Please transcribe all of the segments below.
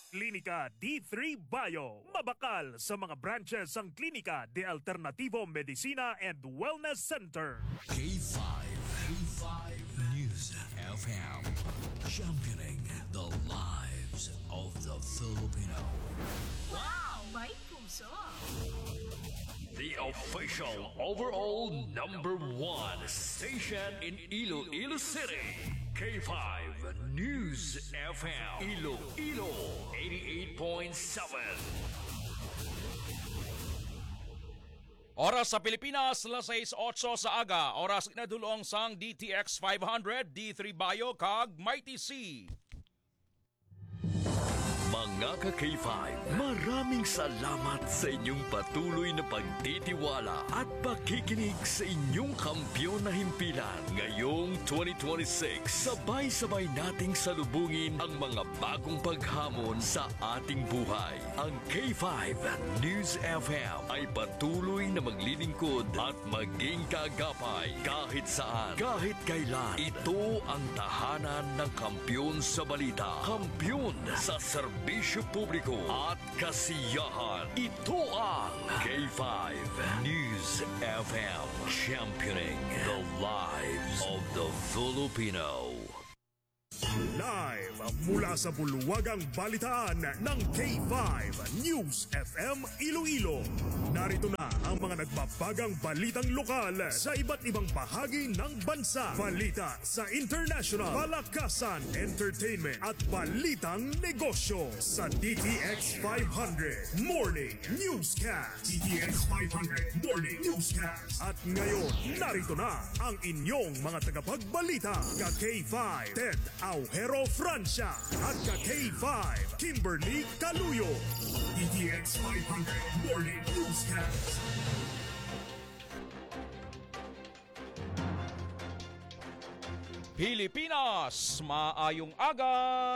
Klinika D3 Bio. Mabakal sa mga branches ang Klinika de Alternativo Medicina and Wellness Center. K5 News FM. Championing the lives of the Filipino. Wow! May puso! The official overall #1 station in Iloilo City. K5 News FM Iloilo 88.7. Oras sa Pilipinas, 6:08 sa aga. Oras inadulong sang DTX 500, D3 Bio, kag Mighty C. Mga ka-K5, maraming salamat sa inyong patuloy na pagtitiwala at pakikinig sa inyong kampyon na himpilan. Ngayong 2026, sabay-sabay nating salubungin ang mga bagong paghamon sa ating buhay. Ang K5 News FM ay patuloy na maglilingkod at maging kaagapay kahit saan, kahit kailan. Ito ang tahanan ng kampyon sa balita, kampyon sa serbisyo publiko at kasiyahan. Ito ang K5 News FM, championing the lives of the Filipino. Live mula sa bulwagang balitaan ng K5 News FM Iloilo. Narito na ang mga nagbabagang balitang lokal sa iba't ibang bahagi ng bansa. Balita sa international, palakasan, entertainment at balitang negosyo sa DTX 500 Morning Newscast. DTX 500 Morning Newscast. At ngayon, narito na ang inyong mga tagapagbalita. Ka-K5 Ted Aujero Francia at ka-K5 Kimberly Caluyo. DTX 500 Morning Newscast. Pilipinas, maayong aga!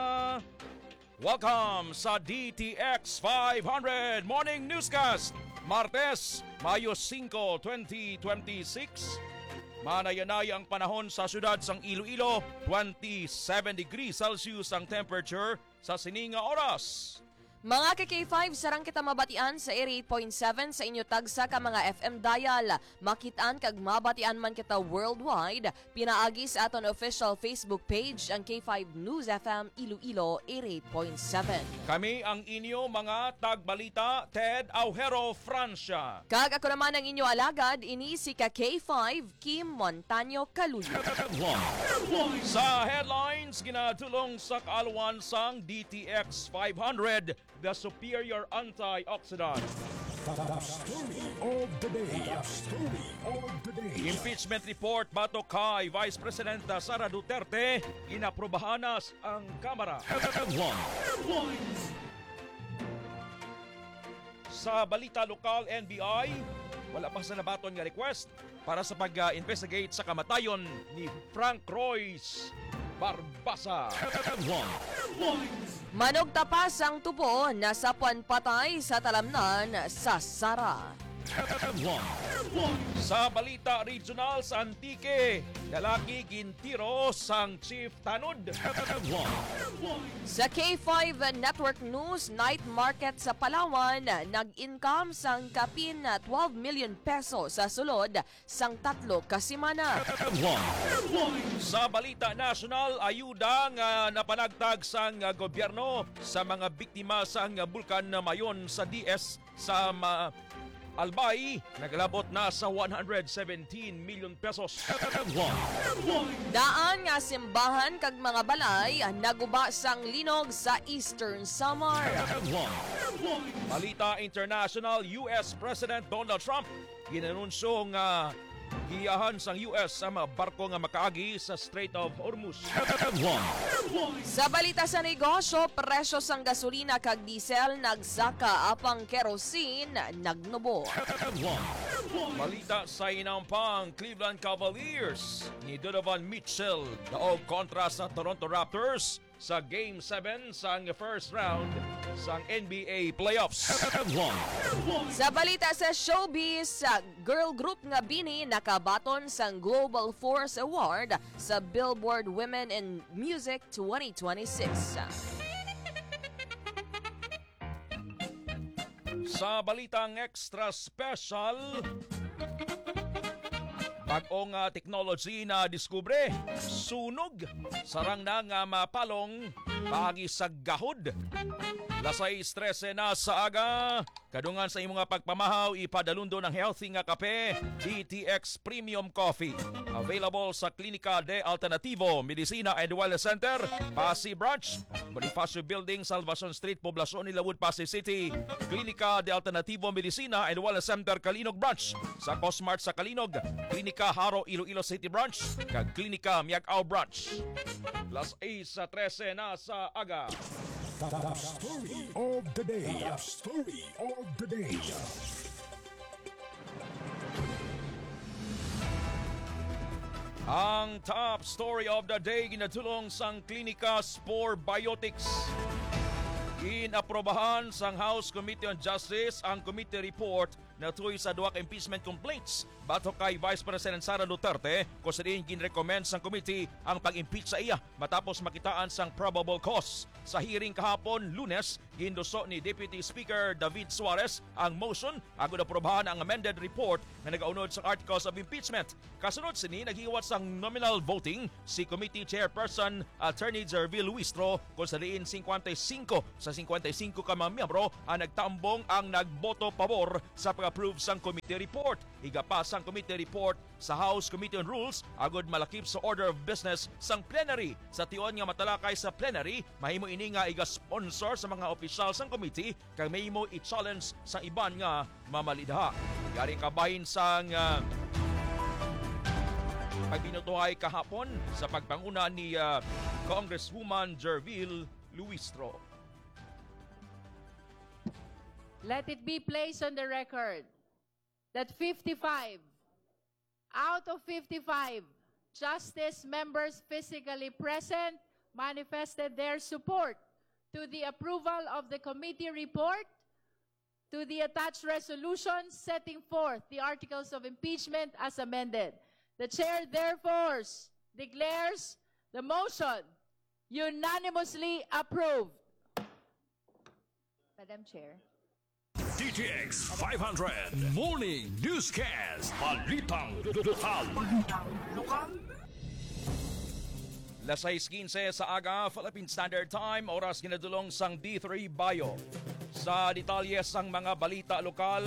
Welcome sa DTX 500 Morning Newscast. Martes, Mayo 5, 2026. Manayanay ang panahon sa syudad sang Iloilo, 27 degrees Celsius ang temperature sa sininga oras. Mga ka-K5, sarang kita mabatian sa 88.7 sa inyo tagsa ka mga FM dial. Makitaan kag mabatian man kita worldwide. Pinaagi sa aton official Facebook page ang K5 News FM Iloilo 88.7. Kami ang inyo mga tagbalita, Ted Aujero Francia. Kag ako naman ang inyo alagad, ini si ka-K5 Kim Montaño Caluyo. Sa headlines, ginatulong sa kaalawan sang DTX 500, the superior antioxidant. The story of the day. The story of the day. Impeachment report bato kay Vice Presidenta Sara Duterte, inaprobahanas ang Kamara. Sa balita lokal, NBI, wala pa sa nabaton nga request para sa pag-investigate sa kamatayon ni Frank Royce Barbasa. Manog tapas ang tubo na sapuan patay sa talamnan sa Sara. Sa balita regional sa Antique, lalaki gintiro sang Chief Tanod. Sa K5 Network News, night market sa Palawan, nag-income sang kapin na 12 million peso sa sulod sang 3 kasimana. Sa balita national, ayuda nga napanagtag sang gobyerno sa mga biktima sang bulkan na mayon sa DS sa Albay, naglabot na sa 117 million pesos. Daan nga simbahan kag mga balay naguba sang linog sa Eastern Samar. Balita international, US President Donald Trump ginanunsyo nga giyahan sang US sa mga barko nga makaagi sa Strait of Hormuz. Sa balita sa negosyo, presyo sang gasolina kag diesel nagsaka apang kerosene nagnubo. Balita sa inampang Cleveland Cavaliers ni Donovan Mitchell daog kontra sa Toronto Raptors sa Game 7 sang first round sang NBA playoffs. Sa balita sa showbiz, girl group nga Bini nakabaton sang Global Force Award sa Billboard Women in Music 2026. Sa balitang extra special, bagong technology na diskubre, sunog, sarang na nga mapalong, bahagi sa gahod. Lasay 13 na sa aga, kadungan sa imong pagpamahaw, ipadalundo ng healthy nga kape, DTX Premium Coffee. Available sa Klinika de Alternativo, Medicina and Wellness Center, Pasig Branch, Bonifacio Building, Salvacion Street, Poblacion Nilawood, Pasig City. Klinika de Alternativo, Medicina and Wellness Center, Kalinog Branch. Sa Cosmart sa Kalinog, Klinika Haro, Iloilo City Branch, kag Klinika Miagao Branch. Las 13 na sa aga. The story of the day. The story of the day. Ang top story of the day ginatulong sang Klinika Spore Biotics. Inaprobahan sang House Committee on Justice ang committee report na tuloy sa duwag impeachment complaints batok kay Vice President Sara Duterte kung saan ginrecommend sang committee ang pag-impeach sa iya matapos makitaan sang probable cause. Sa hearing kahapon Lunes, ginduso ni Deputy Speaker David Suarez ang motion agud aprobahan ang amended report na nagaunod sa articles of impeachment. Kasunod sini naghiwat sang nominal voting si Committee Chairperson Attorney Jervil Luistro kung saan 55 sa 55 ka mga miyembro ang nagtambong ang nagboto pabor sa pag-approve sang committee report. Igapas ang committee report sa House Committee on Rules agud malakip sa order of business sang plenary. Sa tion nga matalakay sa plenary, mahimo ini nga iga-sponsor sa mga opisyal sang committee kag mahimo i-challenge sa iban nga mamalidha. Yari kabahin sang pagbinutuhay kahapon sa pagpanguna ni Congresswoman Jervil Luistro. Let it be placed on the record that 55 out of 55 Justice members physically present manifested their support to the approval of the committee report, to the attached resolution setting forth the articles of impeachment as amended. The chair therefore declares the motion unanimously approved. Madam Chair. DTX 500 Morning Newscast. Balitang lokal. Lasay 15 sa aga, Philippine Standard Time, oras ginadulong sang D3 Bayo. Sa detalye sang mga balita lokal,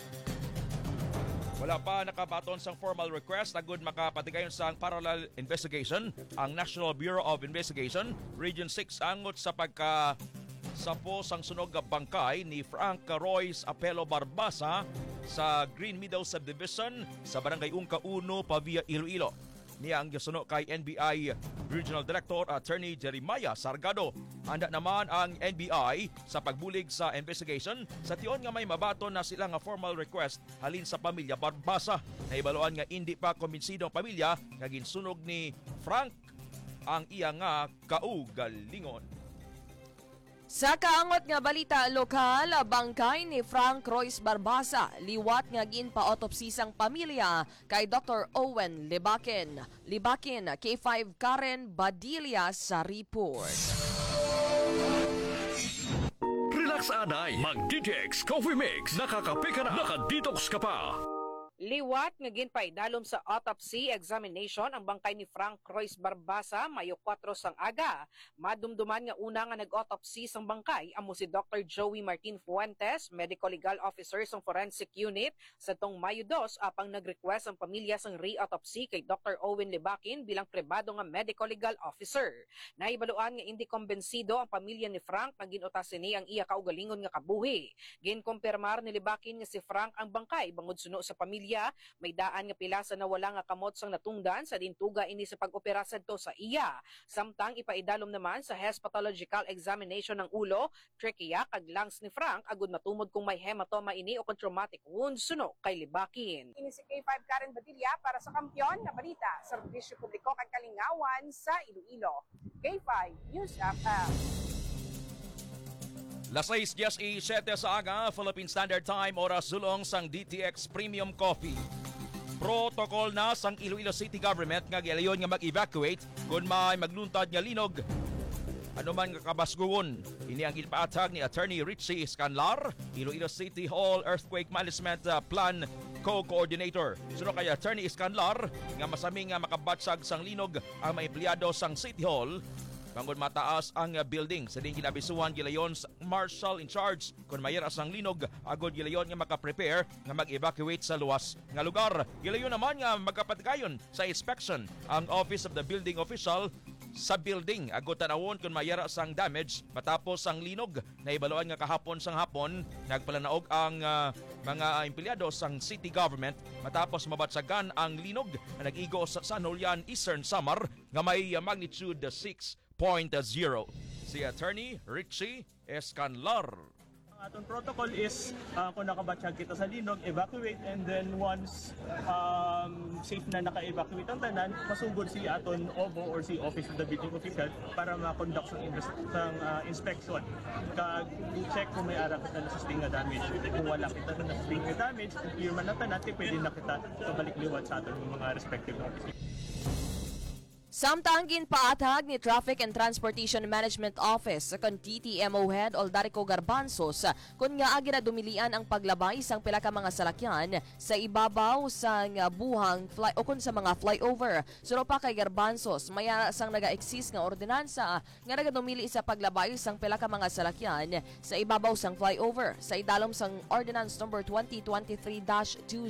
wala pa nakabaton sang formal request agud makapatigayon sang parallel investigation ang National Bureau of Investigation Region 6 angot sa sapo sang sunog nga bangkay ni Frank Royce Apelo Barbasa sa Green Meadow Subdivision sa Barangay Ungka 1, Pavia, Iloilo. Niya ang gisuno kay NBI Regional Director Attorney Jeremiah Sargado. Handa naman ang NBI sa pagbulig sa investigation sa tion nga may mabaton na sila nga formal request halin sa pamilya Barbasa. Naibaluan nga hindi pa kumbinsido ang pamilya nga ginsunog ni Frank ang iya nga kaugalingon. Sa kaangot nga balita lokal, bangkay ni Frank Royce Barbasa, liwat nga ginpa-autopsy sang pamilya kay Dr. Owen Libakin. Libakin, K5 Karen Badilla sa report. Relax anay, mag-DTX Coffee Mix. Nakakape ka na, nakadetox ka pa. Liwat nga ginpaidalom sa autopsy examination ang bangkay ni Frank Royce Barbasa Mayo 4 sang aga. Madumduman nga una nga nag-autopsy sang bangkay amo si Dr. Joey Martin Fuentes, Medical Legal Officer sang Forensic Unit sa tong Mayo 2 apang nag-request ang pamilya sang re-autopsy kay Dr. Owen Libakin bilang pribado nga Medical Legal Officer. Naibaluan nga hindi kombensido ang pamilya ni Frank nga ginutas ni ang iya kaugalingon nga kabuhi. Ginkumpirmar ni Libakin nga si Frank ang bangkay bangod suno sa pamilya. May daan nga pilasa na wala nga kamot sang natungdan sa dintuga ini sa pag-opera sadto sa iya. Samtang ipaidalom naman sa hepatological examination ng ulo, trachea kag lungs ni Frank agud matumod kung may hematoma ini o traumatic wound suno kay Libakin. Ini si K5 Karen Badilla para sa Kampiyon na Balita, Serbisyo Publiko kag Kalingawan sa Iloilo. K5 News FM. Las 6:07 sa aga, Philippine Standard Time, oras sulong sang DTX Premium Coffee. Protocol na sang Iloilo City Government nga gilayon nga mag-evacuate kung may magluntad nga linog anuman nga kabasgugon. Ini ang gipaatag ni Attorney Richie Scanlar, Iloilo City Hall Earthquake Management Plan Co-Coordinator. Suno kay Attorney Scanlar nga masami nga makabatsag sang linog ang mga empleyado sang City Hall Mangod mataas ang building. Sa din ginabisuhan gilayon sa marshal in charge kung mayar asang linog agod gilayon nga maka-prepare nga mag-evacuate sa luwas nga lugar. Gilayon naman nga magkapatgayon sa inspection ang Office of the Building Official sa building agod tanawon kung mayara sang damage matapos ang linog. Naibaluan nga kahapon sang hapon nagpalanaog ang mga empleyado sang city government matapos mabatsagan ang linog na nag-igo sa Nolian, Eastern Samar nga may magnitude 6.0. Si Attorney Richie Escanlar. Ang atong protocol is kung nakabatsyag kita sa linog, evacuate, and then once safe na naka-evacuate ang tanan, masugod si aton OBO or si Office of the Building Official para ma-conduct ng inspection. Check kung may ara kita na sustain nga damage. Kung wala kita na sustain nga damage, kung clear man na tanan, pwede na kita pabalik liwat sa aton mga respective offices. Samtang ginpaatag ni Traffic and Transportation Management Office kon TTMO Head Oldarico Garbanzos kun nga agi na dumilian ang paglabay sang pila ka mga salakyan sa ibabaw sang buhang o kun sa mga flyover. Suro pa kay Garbanzos, maya sang naga-exist nga ordinansa nga nagadumili sa paglabay sang pila ka mga salakyan sa ibabaw sang flyover sa idalom sang Ordinance number 2023-20